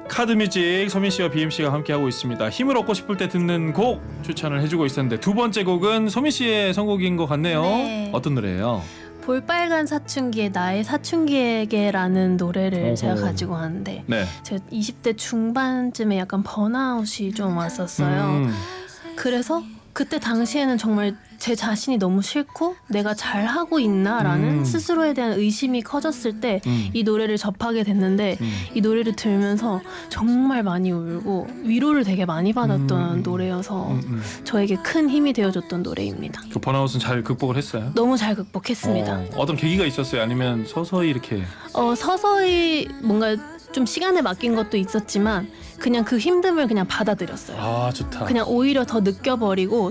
카드뮤직 소민씨와 BMC가 함께하고 있습니다. 힘을 얻고 싶을 때 듣는 곡 추천을 해주고 있었는데 두 번째 곡은 소민씨의 선곡인 것 같네요. 네. 어떤 노래예요? 볼빨간 사춘기의 나의 사춘기에게라는 노래를 어허. 제가 가지고 왔는데 네. 제가 20대 중반쯤에 약간 번아웃이 좀 왔었어요. 그래서 그때 당시에는 정말 제 자신이 너무 싫고 내가 잘하고 있나라는 스스로에 대한 의심이 커졌을 때 이 노래를 접하게 됐는데 이 노래를 들으면서 정말 많이 울고 위로를 되게 많이 받았던 노래여서 저에게 큰 힘이 되어줬던 노래입니다. 그 번아웃은 잘 극복을 했어요? 너무 잘 극복했습니다. 어떤 계기가 있었어요? 아니면 서서히 이렇게? 서서히 뭔가 좀 시간에 맡긴 것도 있었지만 그냥 그 힘듦을 그냥 받아들였어요. 아, 좋다. 그냥 오히려 더 느껴버리고